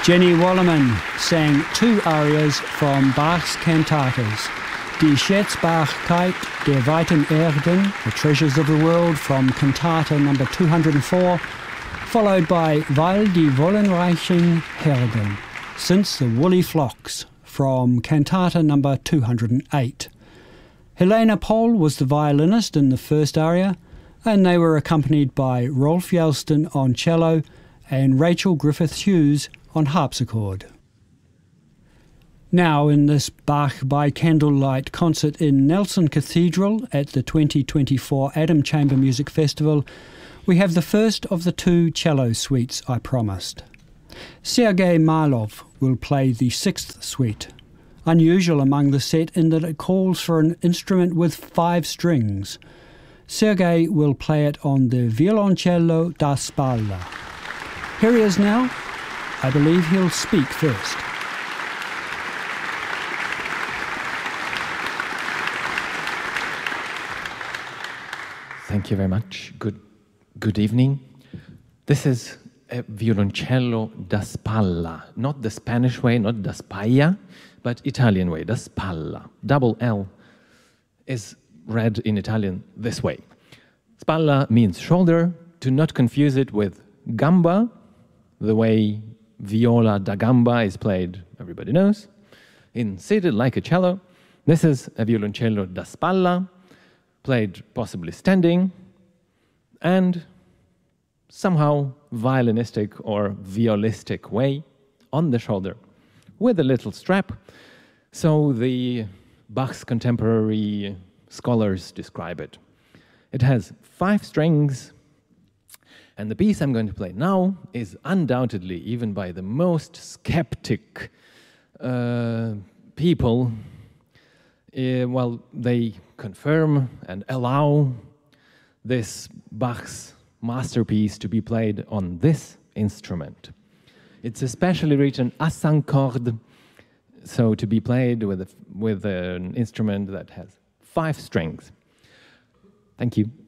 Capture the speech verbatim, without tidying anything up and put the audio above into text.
Jenny Wallerman sang two arias from Bach's cantatas, Die Schätzbarkeit der weiten Erden, The Treasures of the World from cantata number two hundred four, followed by Weil die wollenreichen Herden, Since the Woolly Flocks from cantata number two hundred eight. Helena Pohl was the violinist in the first aria, and they were accompanied by Rolf Yelston on cello and Rachel Griffiths-Hughes on harpsichord. Now, in this Bach by Candlelight concert in Nelson Cathedral at the twenty twenty-four Adam Chamber Music Festival, we have the first of the two cello suites I promised. Sergei Marlov will play the sixth suite, unusual among the set in that it calls for an instrument with five strings. Sergei will play it on the violoncello da spalla. Here he is now. I believe he'll speak first. Thank you very much. Good, good evening. This is a violoncello da spalla, not the Spanish way, not da spalla, but Italian way, da spalla. Double L is read in Italian this way. Spalla means shoulder, to not confuse it with gamba, the way viola da gamba is played, everybody knows, in seated like a cello. This is a violoncello da spalla, played possibly standing, and somehow violinistic or violistic way on the shoulder, with a little strap. So the Bach's contemporary scholars describe it. It has five strings, and the piece I'm going to play now is undoubtedly, even by the most skeptic uh, people, uh, well, they confirm and allow this Bach's masterpiece to be played on this instrument. It's especially written à cinq cordes, so to be played with, a, with an instrument that has five strings. Thank you.